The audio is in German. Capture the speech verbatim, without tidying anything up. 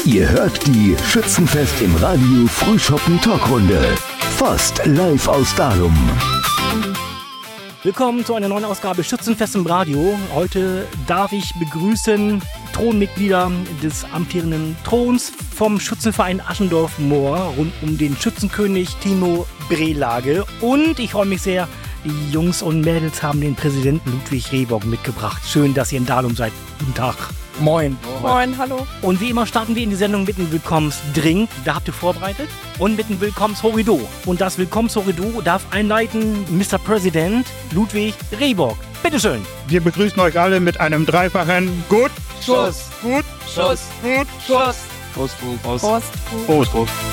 Ihr hört die Schützenfest im Radio Frühschoppen Talkrunde. Fast live aus Dahlum. Willkommen zu einer neuen Ausgabe Schützenfest im Radio. Heute darf ich begrüßen Thronmitglieder des amtierenden Throns vom Schützenverein Aschendorf-Moor rund um den Schützenkönig Timo Brelage. Und ich freue mich sehr, die Jungs und Mädels haben den Präsidenten Ludwig Rehbock mitgebracht. Schön, dass ihr in Dahlum seid. Guten Tag. Moin. Moin, hallo. Und wie immer starten wir in die Sendung mit dem Willkommensdrink. Da habt ihr vorbereitet. Und mit dem Willkommenshorido. Und das Willkommenshorido darf einleiten Mister President Ludwig Rehbock. Bitteschön. Wir begrüßen euch alle mit einem dreifachen Gut, Schuss. Gut, Schuss. Gut, Schuss. Prost, Prost, Prost. Prost, Prost.